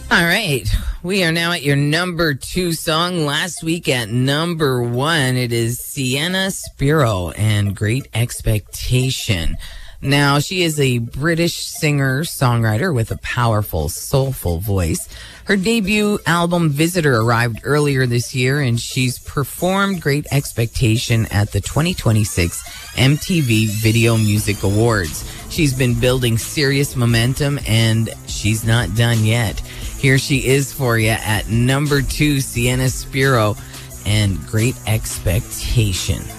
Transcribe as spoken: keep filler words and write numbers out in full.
All right. We are now at your number two song. Last week at number one, it is Sienna Spiro and Great Expectation. Now, she is a British singer-songwriter with a powerful, soulful voice. Her debut album, Visitor, arrived earlier this year, and she's performed Great Expectation at the twenty twenty-six M T V Video Music Awards. She's been building serious momentum, and she's not done yet. Here she is for you at number two, Sienna Spiro and Great Expectation.